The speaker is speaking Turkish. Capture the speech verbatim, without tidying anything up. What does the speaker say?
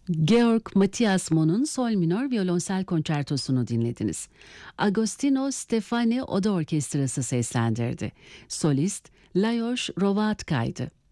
Georg Matthias Mohn'un sol minör violonsel konçertosunu dinlediniz. Agostino Stefani Oda Orkestrası seslendirdi. Solist Lajos Rovatka'ydı.